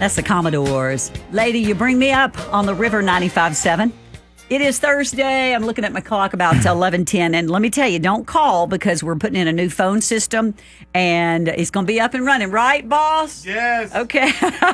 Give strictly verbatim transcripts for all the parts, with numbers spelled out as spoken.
That's the Commodores. Lady, you bring me up on the River ninety-five point seven. It is Thursday. I'm looking at my clock about eleven ten. And let me tell you, don't call because we're putting in a new phone system and it's going to be up and running. Right, boss? Yes. Okay.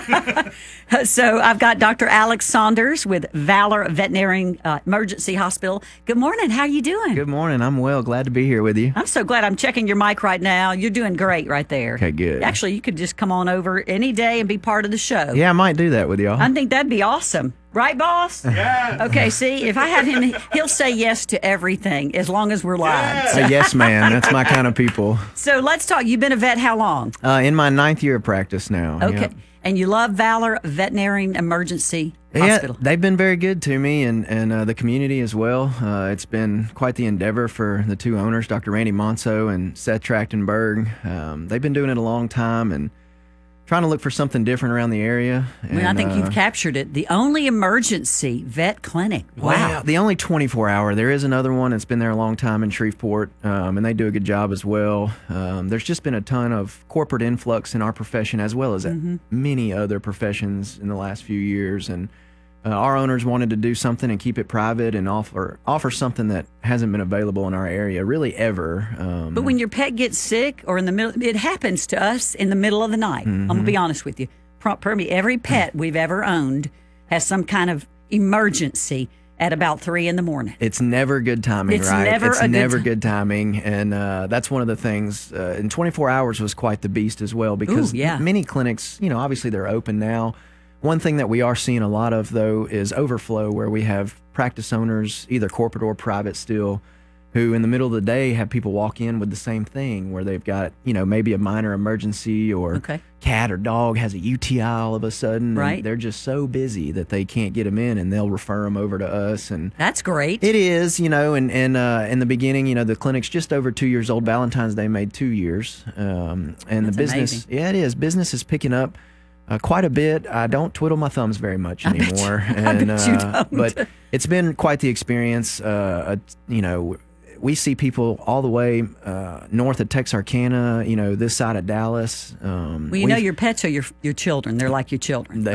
So I've got Doctor Alex Saunders with Valor Veterinary uh, Emergency Hospital. Good morning. How are you doing? Good morning. I'm well. Glad to be here with you. I'm so glad. I'm checking your mic right now. You're doing great right there. Okay, good. Actually, you could just come on over any day and be part of the show. Yeah, I might do that with y'all. I think that'd be awesome. Right, boss? Yes. Okay, see, if I have him, he'll say yes to everything as long as we're live. Yes. A yes, man. That's my kind of people. So let's talk. You've been a vet how long? Uh, in my ninth year of practice now. Okay. Yep. And you love Valor Veterinary Emergency Hospital. Yeah, they've been very good to me and, and uh, the community as well. Uh, it's been quite the endeavor for the two owners, Doctor Randy Monso and Seth Trachtenberg. Um, they've been doing it a long time and trying to look for something different around the area. I mean, I And, think uh, you've captured it. The only emergency vet clinic. Wow. Well, the only twenty-four hour. There is another one that's been there a long time in Shreveport, um, and they do a good job as well. Um, there's just been a ton of corporate influx in our profession as well as Mm-hmm. many other professions in the last few years. And uh, our owners wanted to do something and keep it private and offer offer something that hasn't been available in our area really ever. Um, But when your pet gets sick or in the middle, it happens to us in the middle of the night. I'm going to be honest with you. Pro- Probably every pet we've ever owned has some kind of emergency at about three in the morning. It's never good timing, It's right? never it's a good never ti- good timing, and uh, that's one of the things. Uh, and twenty-four hours was quite the beast as well because Ooh, yeah. many clinics, you know, obviously they're open now. One thing that we are seeing a lot of though is overflow, where we have practice owners, either corporate or private, still, who in the middle of the day have people walk in with the same thing, where they've got, you know, maybe a minor emergency or Okay. cat or dog has a U T I all of a sudden. and Right. They're just so busy that they can't get them in, and they'll refer them over to us. And That's great. it is, you know, and, and uh, in the beginning, you know, the clinic's just over two years old. Valentine's Day made two years. Um, and That's the business, amazing. yeah, it is. Business is picking up uh, quite a bit. I don't twiddle my thumbs very much I bet you- anymore. I and, bet you uh, don't. But it's been quite the experience. Uh, uh, you know, we see people all the way uh, north of Texarkana, you know, this side of Dallas. Um, Well, you know we've- your pets are your your children. They're like your children. They